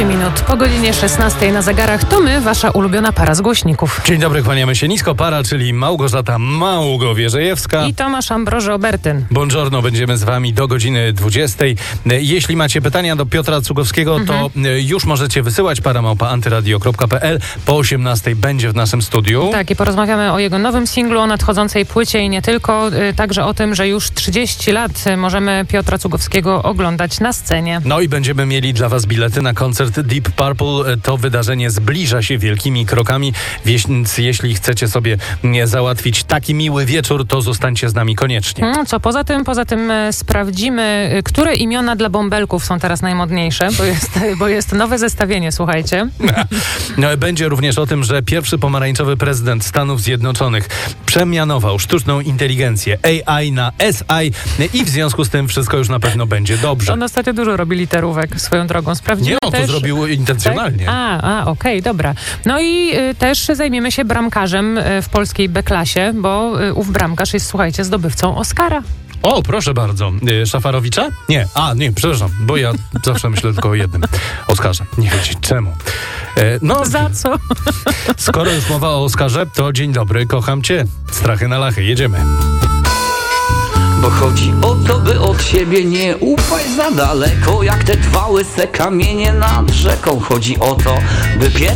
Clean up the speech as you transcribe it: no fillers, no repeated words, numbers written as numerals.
13 minut po godzinie 16 na zegarach. To my, wasza ulubiona para z głośników. Dzień dobry, kłaniamy się nisko. Para, czyli Małgorzata Małgo-Wierzejewska I Tomasz Ambroży-Obertyn. Buongiorno, będziemy z wami do godziny 20. Jeśli macie pytania do Piotra Cugowskiego, to już możecie wysyłać para@antyradio.pl. Po 18 będzie w naszym studiu. Tak, i porozmawiamy o jego nowym singlu, o nadchodzącej płycie i nie tylko. Także o tym, że już 30 lat możemy Piotra Cugowskiego oglądać na scenie. No i będziemy mieli dla was bilety na koncert Deep Purple. To wydarzenie zbliża się wielkimi krokami, więc jeśli chcecie sobie załatwić taki miły wieczór, to zostańcie z nami koniecznie. Co poza tym sprawdzimy, które imiona dla bąbelków są teraz najmodniejsze, bo jest nowe zestawienie, słuchajcie. Będzie również o tym, że pierwszy pomarańczowy prezydent Stanów Zjednoczonych przemianował sztuczną inteligencję AI na SI i w związku z tym wszystko już na pewno będzie dobrze. On ostatnio dużo robi literówek swoją drogą. Sprawdzimy Nie, on też... to zrobił intencjonalnie. Tak? Okej, dobra. No i też zajmiemy się bramkarzem w polskiej B-klasie, bo ów bramkarz jest, słuchajcie, zdobywcą Oscara. O, proszę bardzo. Szafarowicza? Nie, przepraszam, bo ja zawsze myślę tylko o jednym Oskarze. Nie wiedzieć czemu. Za co? Skoro już mowa o Oskarze, to dzień dobry, kocham cię. Strachy na lachy, jedziemy. Bo chodzi o to, by od siebie nie upaść za daleko, jak te dwa łyse kamienie nad rzeką. Chodzi o to, by